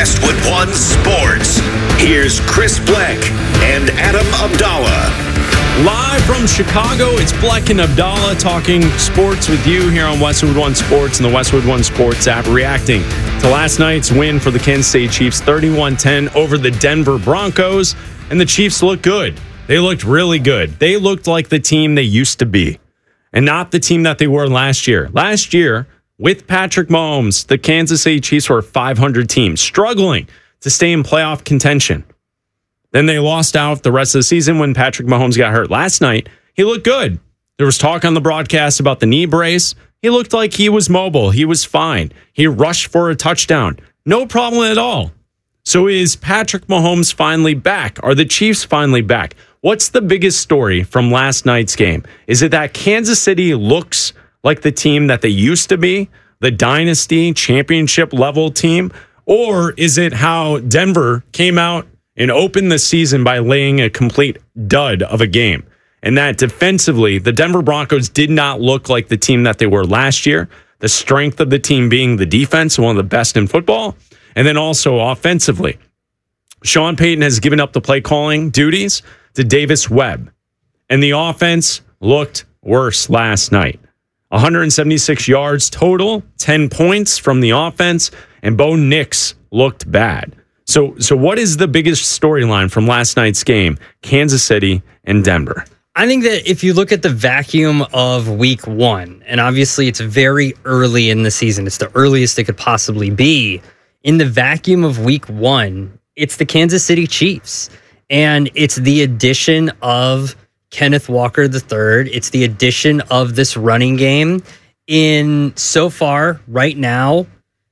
Westwood One Sports. Here's Chris Bleck and Adam Abdallah. Live from Chicago, it's Bleck and Abdallah talking sports with you here on Westwood One Sports and the Westwood One Sports app, reacting to last night's win for the Kansas City Chiefs, 31-10 over the Denver Broncos. And the Chiefs looked good. They looked really good. They looked like the team they used to be and not the team that they were last year. Last year, with Patrick Mahomes, the Kansas City Chiefs were a 500 team, struggling to stay in playoff contention. Then they lost out the rest of the season when Patrick Mahomes got hurt. Last night, he looked good. There was talk on the broadcast about the knee brace. He looked like he was mobile. He was fine. He rushed for a touchdown. No problem at all. So is Patrick Mahomes finally back? Are the Chiefs finally back? What's the biggest story from last night's game? Is it that Kansas City looks like the team that they used to be, the dynasty championship level team? Or is it how Denver came out and opened the season by laying a complete dud of a game? And that defensively, the Denver Broncos did not look like the team that they were last year. The strength of the team being the defense, one of the best in football. And then also offensively, Sean Payton has given up the play calling duties to Davis Webb. And the offense looked worse last night. 176 yards total, 10 points from the offense, and Bo Nix looked bad. So what is the biggest storyline from last night's game, Kansas City and Denver? I think that if you look at the vacuum of week one, and obviously it's very early in the season, it's the earliest it could possibly be. In the vacuum of week one, it's the Kansas City Chiefs. And it's the addition of Kenneth Walker III. It's the addition of this running game. In so far, right now,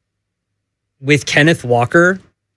with Kenneth Walker,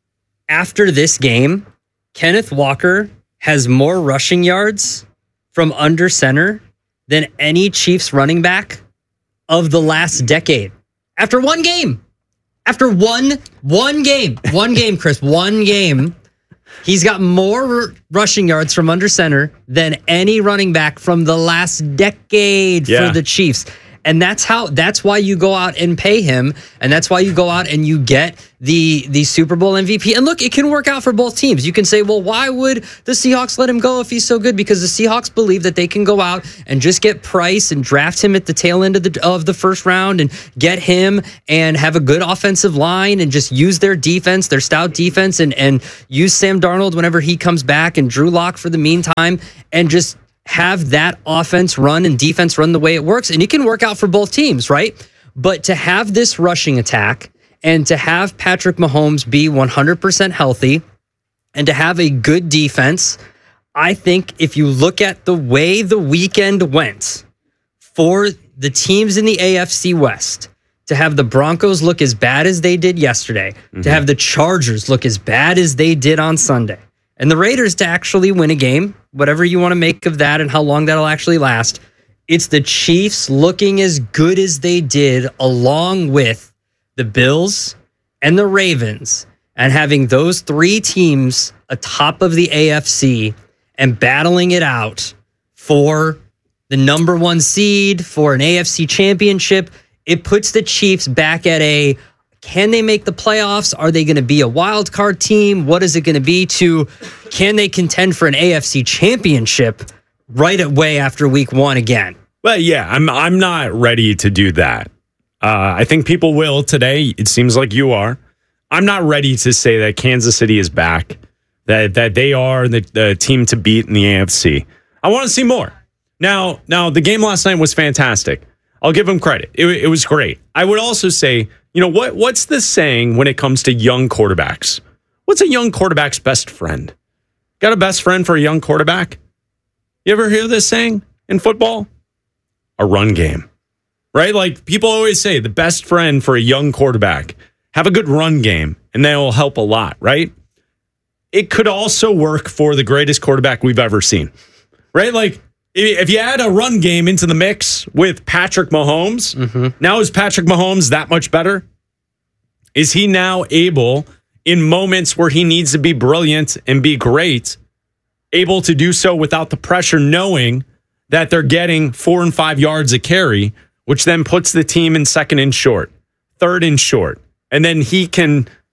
after this game, Kenneth Walker has more rushing yards from under center than any Chiefs running back of the last decade. After one game. After one game, Chris, one game, he's got more rushing yards from under center than any running back from the last decade for the Chiefs. And that's why you go out and pay him. And that's why you go out and you get the Super Bowl MVP. And look, it can work out for both teams. You can say, well, why would the Seahawks let him go if he's so good? Because the Seahawks believe that they can go out and just get Price and draft him at the tail end of the first round and get him and have a good offensive line and just use their defense, their stout defense, and use Sam Darnold whenever he comes back and Drew Lock for the meantime and just have that offense run and defense run the way it works. And it can work out for both teams, right? But to have this rushing attack and to have Patrick Mahomes be 100% healthy and to have a good defense, I think if you look at the way the weekend went for the teams in the AFC West, to have the Broncos look as bad as they did yesterday, to have the Chargers look as bad as they did on Sunday, and the Raiders to actually win a game, whatever you want to make of that and how long that'll actually last, it's the Chiefs looking as good as they did along with the Bills and the Ravens, and having those three teams atop of the AFC and battling it out for the number one seed, for an AFC championship. It puts the Chiefs back at can they make the playoffs? Are they going to be a wild card team? What is it going to be can they contend for an AFC championship right away after week one again? Well, yeah, I'm not ready to do that. I think people will today. It seems like you are. I'm not ready to say that Kansas City is back, that they are the team to beat in the AFC. I want to see more. Now, the game last night was fantastic. I'll give them credit. It was great. I would also say, what's the saying when it comes to young quarterbacks? What's a young quarterback's best friend? Got a best friend for a young quarterback? You ever hear this saying in football? A run game, right? Like people always say, the best friend for a young quarterback, have a good run game, and that will help a lot, right? It could also work for the greatest quarterback we've ever seen, right? Like if you add a run game into the mix with Patrick Mahomes, now is Patrick Mahomes that much better? Is he now able, in moments where he needs to be brilliant and be great, able to do so without the pressure, knowing that they're getting 4 and 5 yards a carry, which then puts the team in second and short, third and short. And then he can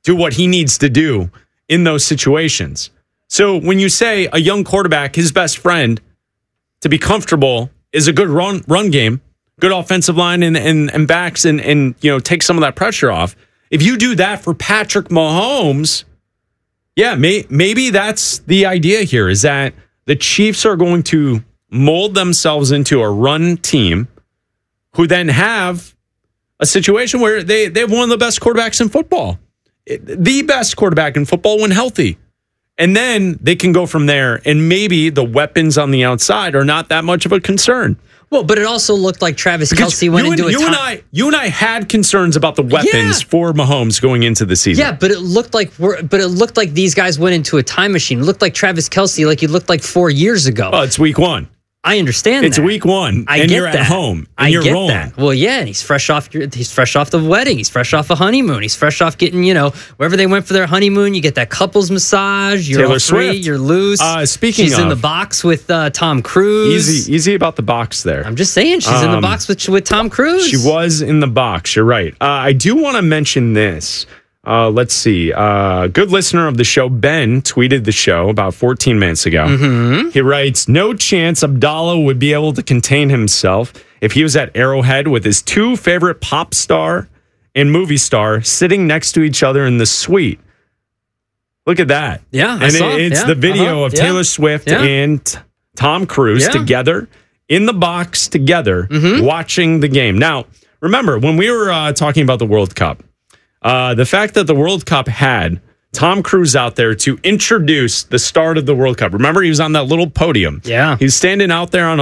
do what he needs to do in those situations. So when you say a young quarterback, his best friend, to be comfortable is a good run game, good offensive line and backs and take some of that pressure off. If you do that for Patrick Mahomes, yeah, maybe that's the idea here, is that the Chiefs are going to mold themselves into a run team who then have a situation where they have one of the best quarterbacks in football. The best quarterback in football when healthy. And then they can go from there, and maybe the weapons on the outside are not that much of a concern. Well, but it also looked like Travis Kelce went into a time. You and I had concerns about the weapons for Mahomes going into the season. Yeah, but it looked like these guys went into a time machine. It looked like Travis Kelce, like he looked like 4 years ago. Oh, it's week one. I understand it's week one, and you're at home, and you're rolling. That. Well, yeah, and he's fresh off the wedding. He's fresh off a honeymoon. He's fresh off getting, wherever they went for their honeymoon, you get that couples massage. You're Taylor all free, Swift. You're loose. She's in the box with Tom Cruise. Easy about the box there. I'm just saying, she's in the box with Tom Cruise. She was in the box. You're right. I do want to mention this. Let's see. Good listener of the show, Ben, tweeted the show about 14 minutes ago. Mm-hmm. He writes, no chance Abdallah would be able to contain himself if he was at Arrowhead with his two favorite pop star and movie star sitting next to each other in the suite. Look at that. Yeah, it's the video of Taylor Swift and Tom Cruise together in the box together watching the game. Now, remember, when we were talking about the World Cup, the fact that the World Cup had Tom Cruise out there to introduce the start of the World Cup. Remember, he was on that little podium. Yeah. He was standing out there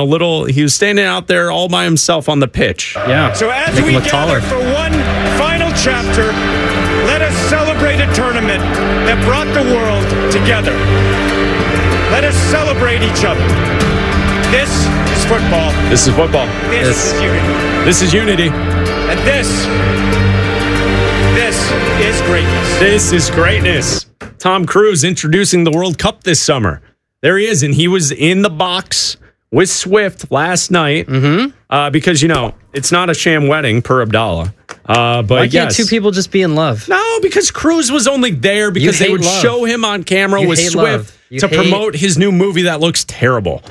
all by himself on the pitch. Yeah. So as we gather for one final chapter, let us celebrate a tournament that brought the world together. Let us celebrate each other. This is football. This is football. This is unity. This is unity. And this is greatness. This is greatness. Tom Cruise introducing the World Cup this summer. There he is, and he was in the box with Swift last night because, it's not a sham wedding per Abdallah. But why can't two people just be in love? No, because Cruise was only there because they would show him on camera with Swift to promote his new movie that looks terrible.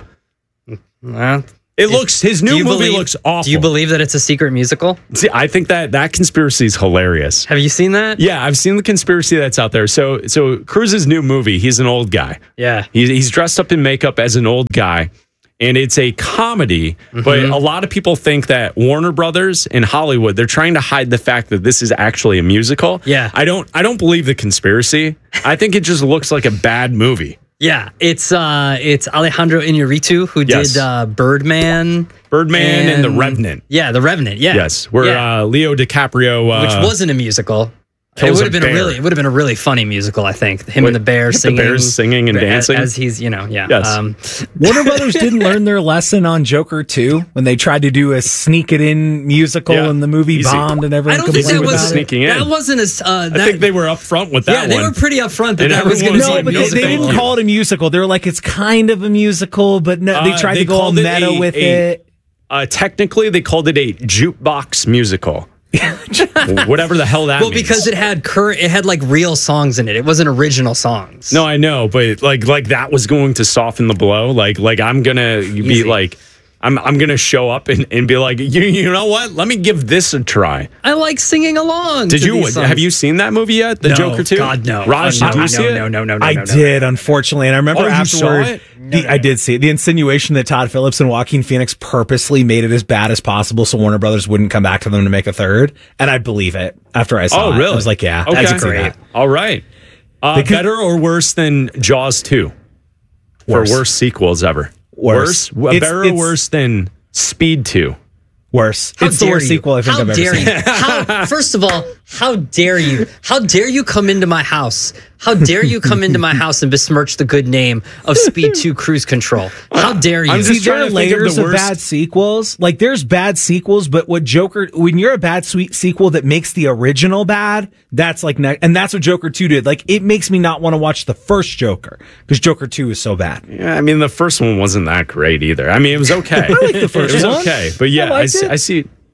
His new movie looks awful. Do you believe that it's a secret musical? See, I think that conspiracy is hilarious. Have you seen that? Yeah, I've seen the conspiracy that's out there. So Cruise's new movie, he's an old guy. Yeah. He's dressed up in makeup as an old guy, and it's a comedy, but a lot of people think that Warner Brothers in Hollywood, they're trying to hide the fact that this is actually a musical. Yeah. I don't believe the conspiracy. I think it just looks like a bad movie. Yeah, it's Alejandro Iñárritu who did Birdman and The Revenant. Yeah, The Revenant. Yeah, yes, where Leo DiCaprio, which wasn't a musical. It would have been a really funny musical, I think. Him and the bear singing, the bears singing and dancing as he's yeah. Yes. Warner Brothers didn't learn their lesson on Joker 2 when they tried to do a sneak it in musical and the movie bombed and everyone. I don't think that was sneaking in. That wasn't as. I think they were upfront with that. Yeah, they were pretty upfront that was going to be a musical. They didn't call it a musical. They were like, it's kind of a musical, but no, they tried to go all meta with it. Technically, they called it a jukebox musical. Whatever the hell that means. Well, because it had like real songs in it. It wasn't original songs. No, I know, but like that was going to soften the blow. Like I'm gonna be like, I'm gonna show up and be like, you know what? Let me give this a try. I like singing along. Have you seen that movie yet? The Joker 2? God, no. Raj, did you see it? No. I did, unfortunately, and I remember afterward. I did see it. The insinuation that Todd Phillips and Joaquin Phoenix purposely made it as bad as possible so Warner Brothers wouldn't come back to them to make a third. And I believe it after I saw it. Oh, really? I was like, yeah, okay. That's great. All right. Better or worse than Jaws 2? Worse. For worst sequels ever. Worse. Better or worse than Speed 2? Worse. It's the worst sequel I think I've ever seen. First of all, how dare you? How dare you come into my house? How dare you come into my house and besmirch the good name of Speed 2 Cruise Control? How dare you? There are layers of bad sequels. Like, there's bad sequels, but when you're a bad sequel that makes the original bad, that's like, and that's what Joker 2 did. Like, it makes me not want to watch the first Joker because Joker 2 is so bad. Yeah, I mean, the first one wasn't that great either. I mean, it was okay. I like the first one. It was okay, but yeah, I see.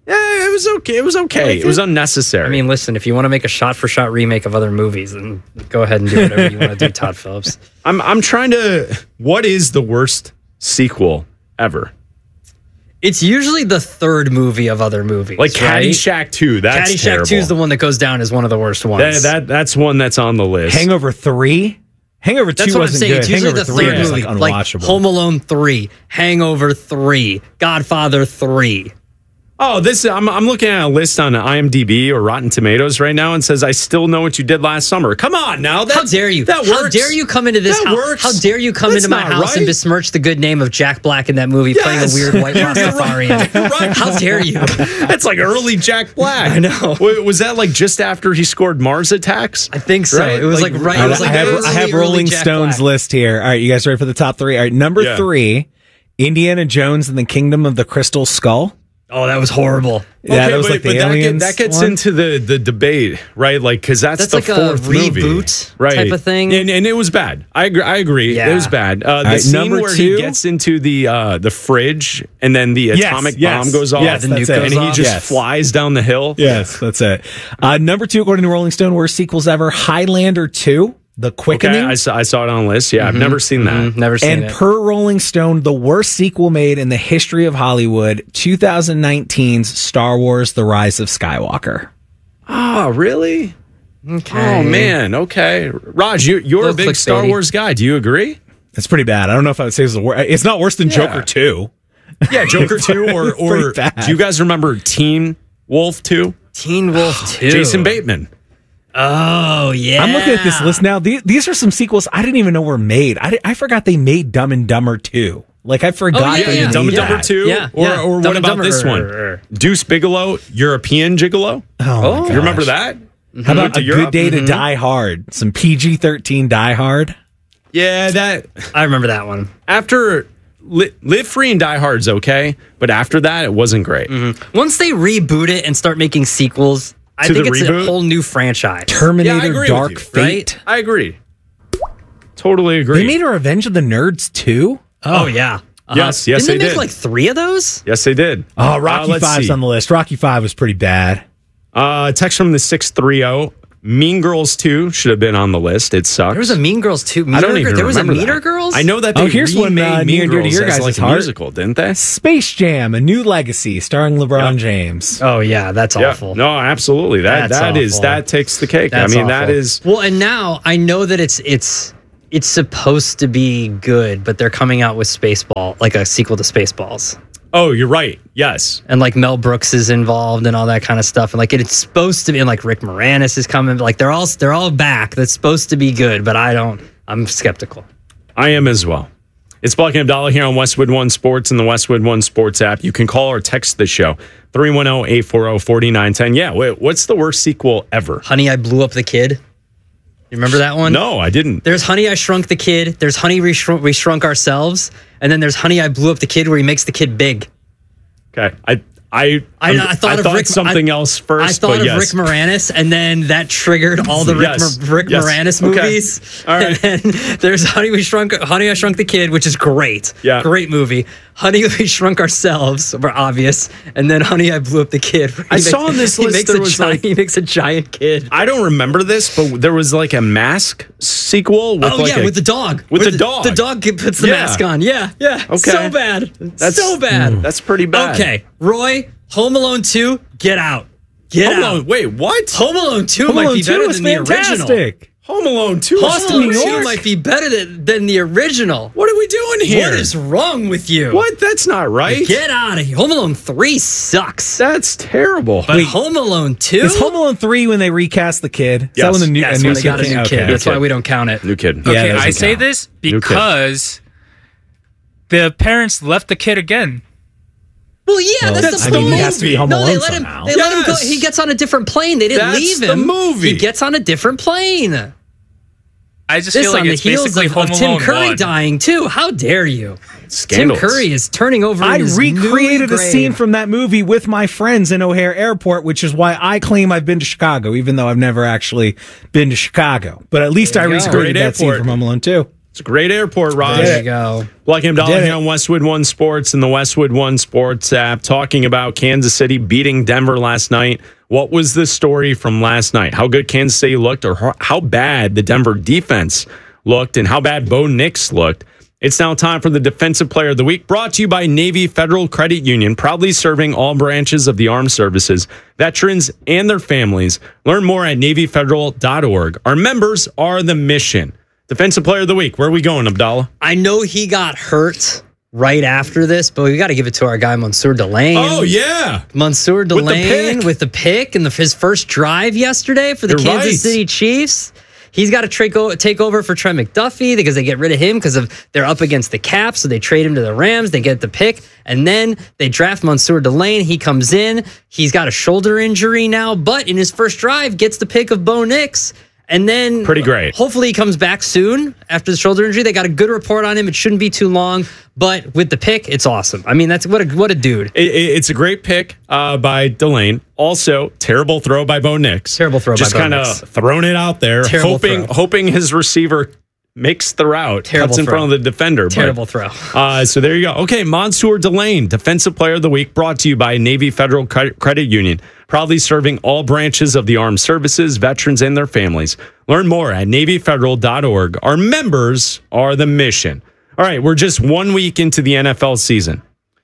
Yeah, it was okay. It was okay. It was unnecessary. I mean, listen, if you want to make a shot-for-shot remake of other movies, then go ahead and do whatever you want to do, Todd Phillips. I'm trying to. What is the worst sequel ever? It's usually the third movie of other movies. Like right? Caddyshack 2. That's Caddyshack terrible. 2 is the one that goes down as one of the worst ones. That's one that's on the list. Hangover 3? Hangover 2 That's what I'm wasn't saying. good. It's usually Hangover the 3 third was movie. like unwatchable. Home Alone 3, Hangover 3, Godfather 3. Oh, I'm looking at a list on IMDb or Rotten Tomatoes right now and says, I still know what you did last summer. Come on now. How dare you? That works. How dare you come into this house? How dare you come into my house and besmirch the good name of Jack Black in that movie playing a weird white Rastafarian? You're right. How dare you? That's like early Jack Black. I know. Was that like just after he scored Mars Attacks? I think so. Right? It was like right. It was like I have Rolling Stones list here. All right, you guys ready for the top 3? All right, number 3, Indiana Jones and the Kingdom of the Crystal Skull. Oh, that was horrible. Yeah, that was like the aliens. That gets one. into the debate, right? Like, because that's the like fourth a reboot movie, type of thing. And it was bad. I agree. Yeah. It was bad. The right, scene number where 2? he gets into the fridge and then the atomic bomb goes off, Yes, the nuke that's it. goes and he off. just flies down the hill. Yes, that's it. Number 2, according to Rolling Stone, worst sequels ever, Highlander 2, The Quickening. Okay, I saw it on the list. Yeah, I've never seen that. Never seen And it. per Rolling Stone, the worst sequel made in the history of Hollywood, 2019's Star Wars The Rise of Skywalker. Oh, really? Okay. Oh, man. Okay. Raj, you're a big Star clickbaity. Wars guy. Do you agree? It's pretty bad. I don't know if I would say it's the worst. It's not worse than Joker 2. Yeah, Joker 2 or pretty bad. do you guys remember Teen Wolf 2? Teen Wolf 2. Jason Bateman. Oh, yeah. I'm looking at this list now. These are some sequels I didn't even know were made. I forgot they made Dumb and Dumber 2. Like, I forgot yeah, they yeah. made Dumb and that. Dumber 2? Yeah, Or yeah. what Dumb and about Dumber. this one? Deuce Bigelow, European Gigolo? Oh, my You remember gosh. that? How about to A Europe? Good Day to Die Hard? Some PG-13 Die Hard? Yeah, that I remember that one. after Live Free and Die Hard's okay, but after that, it wasn't great. Once they reboot it and start making sequels, I To think the it's reboot? a whole new franchise. Yeah, I Terminator agree Dark with you, Fate? I agree. Totally agree. They made a Revenge of the Nerds too? Oh, yeah. Yes, Didn't they they make did. like 3 of those? Yes, they did. Oh, Rocky let's 5's see. on the list. Rocky 5 was pretty bad. Text from the 630. Mean Girls 2 should have been on the list. It sucks. There was a Mean Girls 2. I don't even There was a remember Meaner that. Girls? I know that they here's one, remade near Mean and dear to Girls your as guys' like a heart. musical, didn't they? Space Jam, A New Legacy, starring LeBron Yep. James. Oh, yeah. That's awful. No, absolutely. That's awful. That takes the cake. That's I mean, that awful. is. Well, and now I know that it's supposed to be good, but they're coming out with Spaceball, like a sequel to Spaceballs. Oh, you're right. Yes. And like Mel Brooks is involved and all that kind of stuff. And like it's supposed to be, and like Rick Moranis is coming. Like they're all back. That's supposed to be good, but I'm skeptical. I am as well. It's Black and Abdallah here on Westwood One Sports and the Westwood One Sports app. You can call or text the show 310-840-4910. Yeah, what's the worst sequel ever? Honey, I Blew Up the Kid. You remember that one? No, I didn't. There's Honey, I Shrunk the Kid. There's Honey, We Shrunk Ourselves. And then there's Honey, I Blew Up the Kid, where he makes the kid big. Okay. I thought something else first. I thought of yes. Rick Moranis, and then that triggered all the Rick Yes. Moranis Okay. movies. All right. And then there's Honey, I Shrunk the Kid, which is great. Yeah. Great movie. Honey, We Shrunk Ourselves were obvious. And then Honey, I Blew Up the Kid. where I saw on this list there was like- he makes a giant kid. I don't remember this, but there was like a Mask sequel with With the dog. With the dog. The dog puts the Yeah. mask on. Yeah. Okay. So bad. So bad. That's pretty bad. Okay, Roy, Home Alone 2, get out. Get Home out. Alone. Wait, what? Home Alone 2 Home might Alone be 2 better was than the original. fantastic. Home Alone 2. Home is Alone New 2 York? might be better than the original. What are we doing here? What is wrong with you? What? That's not right. Get out of here. Home Alone 3 sucks. That's terrible. But Home Alone 2? Is Home Alone 3 when they recast the kid? Is Yes. that when the new, Yes, a when new they got a kid new came? kid. Okay. That's why we don't count it. New kid. Yeah, Okay, that I doesn't say count. this New kid. because the parents left the kid again. Well, yeah, that's the I mean, movie. he has to be Home no, they Alone let him. somehow. They let him go. Yes. He gets on a different plane. They didn't That's leave the him. movie. He gets on a different plane. I just This feel like on the it's heels basically of Home Tim Alone Curry 1. dying too. How dare you? Scandalous. Tim Curry is turning over. I in his recreated new a scene grave. from that movie with my friends in O'Hare Airport, which is why I claim I've been to Chicago, even though I've never actually been to Chicago. But at least I you go. recreated Great that scene airport. from Home Alone 2. It's a great airport, Raj. There you go. Black and Abdallah here on Westwood One Sports and the Westwood One Sports app, talking about Kansas City beating Denver last night. What was the story from last night? How good Kansas City looked, or how bad the Denver defense looked, and how bad Bo Nix looked? It's now time for the Defensive Player of the Week, brought to you by Navy Federal Credit Union, proudly serving all branches of the armed services, veterans, and their families. Learn more at NavyFederal.org. Our members are the mission. Defensive Player of the Week. Where are we going, Abdallah? I know he got hurt right after this, but we got to give it to our guy, Mansour Delane. Oh, yeah. Mansour Delane with the pick and his first drive yesterday for the Kansas City Chiefs. He's got to take over for Trent McDuffie because they get rid of him because they're up against the cap, so they trade him to the Rams. They get the pick, and then they draft Mansour Delane. He comes in. He's got a shoulder injury now, but in his first drive, gets the pick of Bo Nix. And then pretty great. Hopefully he comes back soon after the shoulder injury. They got a good report on him. It shouldn't be too long, but with the pick, it's awesome. I mean, that's what a dude. It's a great pick by Delane. Also, terrible throw by Bo Nix. Terrible throw by Bo Nix. Just kind of throwing it out there, hoping his receiver makes the route, cuts in front of the defender. Terrible throw. So there you go. Okay, Mansour Delane, Defensive Player of the Week, brought to you by Navy Federal Credit Union, proudly serving all branches of the armed services, veterans, and their families. Learn more at NavyFederal.org. Our members are the mission. All right, we're just 1 week into the NFL season.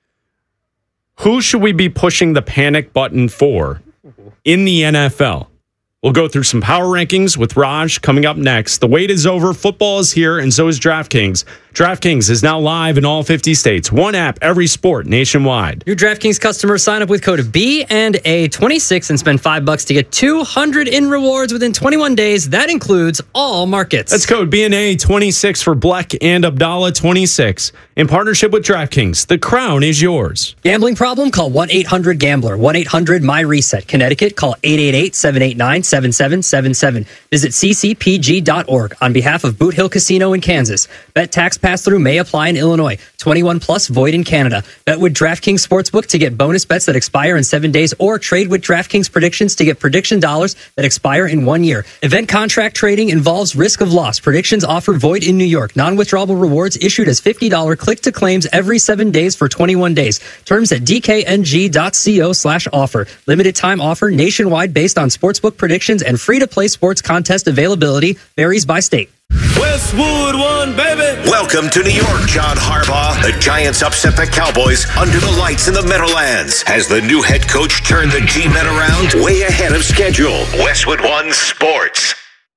Who should we be pushing the panic button for in the NFL? We'll go through some power rankings with Raj coming up next. The wait is over. Football is here, and so is DraftKings. DraftKings is now live in all 50 states. One app, every sport, nationwide. New DraftKings customers sign up with code B&A26 and spend $5 to get $200 in rewards within 21 days. That includes all markets. That's code B&A26 for Bleck and Abdallah 26. In partnership with DraftKings, the crown is yours. Gambling problem? Call 1-800-GAMBLER. 1-800-MY-RESET. Connecticut, call 888-789-7777. Visit ccpg.org on behalf of Boot Hill Casino in Kansas. Bet tax pass-through may apply in Illinois. 21 plus, void in Canada. Bet with DraftKings Sportsbook to get bonus bets that expire in 7 days, or trade with DraftKings Predictions to get prediction dollars that expire in 1 year. Event contract trading involves risk of loss. Predictions offer void in New York. Non-withdrawable rewards issued as $50 click-to-claims every 7 days for 21 days. Terms at dkng.co/offer. Limited time offer nationwide based on sportsbook predictions, and free-to-play sports contest availability varies by state. Westwood One, baby. Welcome to New York, John Harbaugh. The Giants upset the Cowboys under the lights in the Meadowlands. Has the new head coach turned the G-Men around? Way ahead of schedule. Westwood One Sports.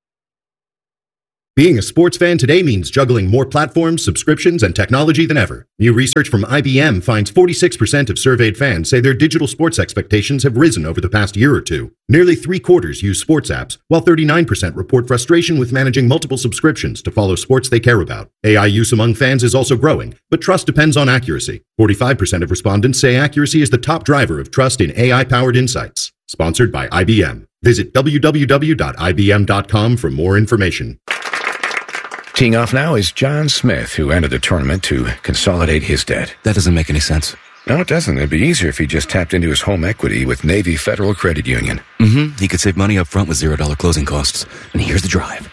Being a sports fan today means juggling more platforms, subscriptions, and technology than ever. New research from IBM finds 46% of surveyed fans say their digital sports expectations have risen over the past year or two. Nearly 3/4 use sports apps, while 39% report frustration with managing multiple subscriptions to follow sports they care about. AI use among fans is also growing, but trust depends on accuracy. 45% of respondents say accuracy is the top driver of trust in AI-powered insights. Sponsored by IBM. Visit www.ibm.com for more information. Teeing off now is John Smith, who entered the tournament to consolidate his debt. That doesn't make any sense. No, it doesn't. It'd be easier if he just tapped into his home equity with Navy Federal Credit Union. He could save money up front with $0 closing costs. And here's the drive.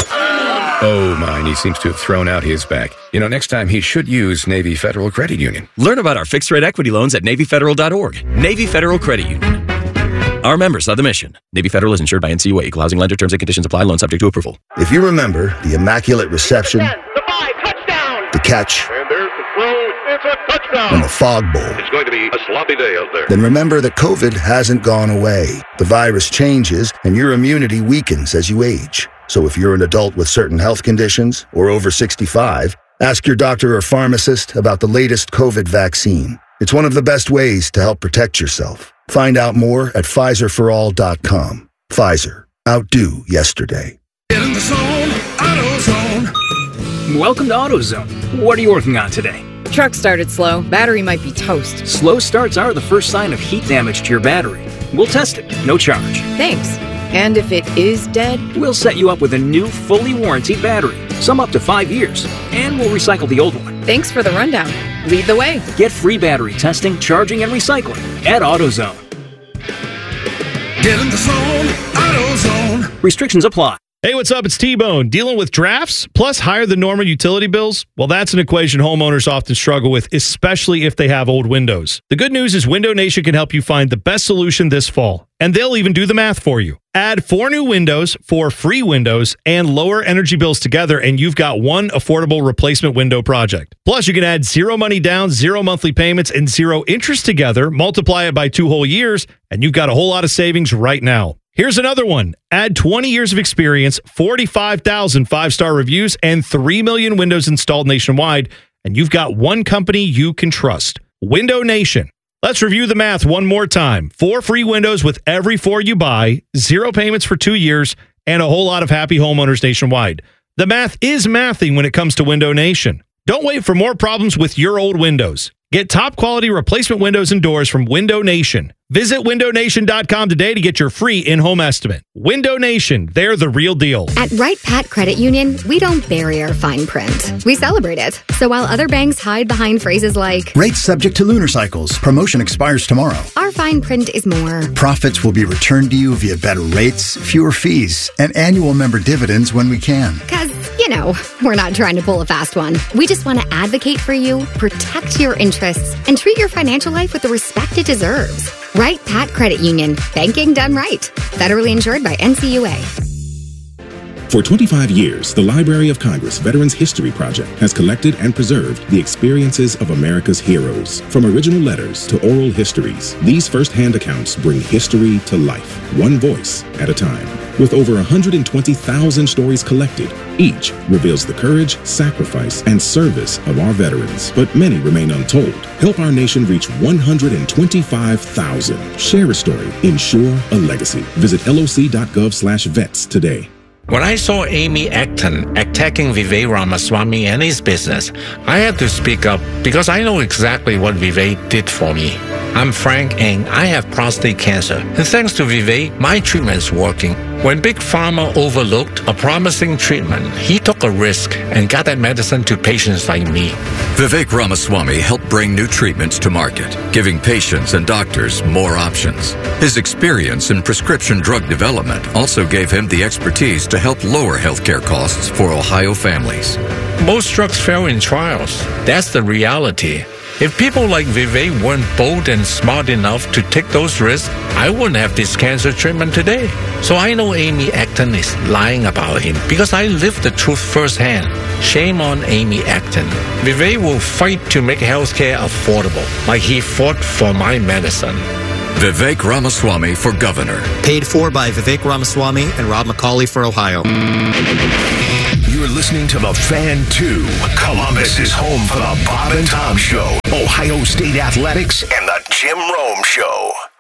Oh, my, he seems to have thrown out his back. You know, next time he should use Navy Federal Credit Union. Learn about our fixed-rate equity loans at NavyFederal.org. Navy Federal Credit Union. Our members are the mission. Navy Federal is insured by NCUA. Equal housing lender. Terms and conditions apply. Loan subject to approval. If you remember the immaculate reception, the 5, touchdown, the catch, and there's the throw, it's a touchdown, and the fog bowl, it's going to be a sloppy day out there. Then remember that COVID hasn't gone away. The virus changes, and your immunity weakens as you age. So if you're an adult with certain health conditions or over 65, ask your doctor or pharmacist about the latest COVID vaccine. It's one of the best ways to help protect yourself. Find out more at PfizerForAll.com. Pfizer. Outdo yesterday. Get in the zone, AutoZone. Welcome to AutoZone. What are you working on today? Truck started slow. Battery might be toast. Slow starts are the first sign of heat damage to your battery. We'll test it. No charge. Thanks. And if it is dead? We'll set you up with a new, fully warranted battery. Some up to 5 years. And we'll recycle the old one. Thanks for the rundown. Lead the way. Get free battery testing, charging, and recycling at AutoZone. Get in the zone, AutoZone. Restrictions apply. Hey, what's up? It's T-Bone. Dealing with drafts plus higher than normal utility bills? Well, that's an equation homeowners often struggle with, especially if they have old windows. The good news is Window Nation can help you find the best solution this fall, and they'll even do the math for you. Add 4 new windows, 4 free windows, and lower energy bills together, and you've got one affordable replacement window project. Plus, you can add 0 money down, 0 monthly payments, and 0 interest together, multiply it by 2 whole years, and you've got a whole lot of savings right now. Here's another one. Add 20 years of experience, 45,000 5-star reviews, and 3 million windows installed nationwide, and you've got one company you can trust. Window Nation. Let's review the math one more time. 4 free windows with every 4 you buy, 0 payments for 2 years, and a whole lot of happy homeowners nationwide. The math is mathing when it comes to Window Nation. Don't wait for more problems with your old windows. Get top quality replacement windows and doors from Window Nation. Visit windownation.com today to get your free in-home estimate. Window Nation, they're the real deal. At Wright Pat Credit Union, we don't bury our fine print. We celebrate it. So while other banks hide behind phrases like, rates subject to lunar cycles, promotion expires tomorrow, our fine print is more, profits will be returned to you via better rates, fewer fees, and annual member dividends when we can. Because, you know, we're not trying to pull a fast one. We just want to advocate for you, protect your interests, and treat your financial life with the respect it deserves. Wright Pat Credit Union. Banking done right. Federally insured by NCUA. For 25 years, the Library of Congress Veterans History Project has collected and preserved the experiences of America's heroes. From original letters to oral histories, these first-hand accounts bring history to life, one voice at a time. With over 120,000 stories collected, each reveals the courage, sacrifice, and service of our veterans. But many remain untold. Help our nation reach 125,000. Share a story. Ensure a legacy. Visit loc.gov/vets today. When I saw Amy Acton attacking Vivek Ramaswamy and his business, I had to speak up because I know exactly what Vivek did for me. I'm Frank and I have prostate cancer. And thanks to Vivek, my treatment's working. When Big Pharma overlooked a promising treatment, he took a risk and got that medicine to patients like me. Vivek Ramaswamy helped bring new treatments to market, giving patients and doctors more options. His experience in prescription drug development also gave him the expertise to help lower healthcare costs for Ohio families. Most drugs fail in trials. That's the reality. If people like Vivek weren't bold and smart enough to take those risks, I wouldn't have this cancer treatment today. So I know Amy Acton is lying about him because I lived the truth firsthand. Shame on Amy Acton. Vivek will fight to make healthcare affordable, like he fought for my medicine. Vivek Ramaswamy for governor. Paid for by Vivek Ramaswamy and Rob McCauley for Ohio. You're listening to The Fan 2. Columbus is home for the Bob and Tom Show, Ohio State Athletics, and the Jim Rome Show.